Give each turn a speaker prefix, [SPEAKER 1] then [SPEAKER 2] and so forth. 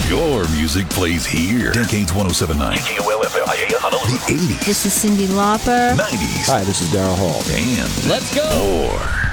[SPEAKER 1] Your music plays here. Decades 107.9. KOLFM, Honolulu. The 80s.
[SPEAKER 2] This is Cyndi Lauper.
[SPEAKER 1] 90s.
[SPEAKER 3] Hi, this is Daryl Hall.
[SPEAKER 1] And
[SPEAKER 4] let's go.
[SPEAKER 1] more.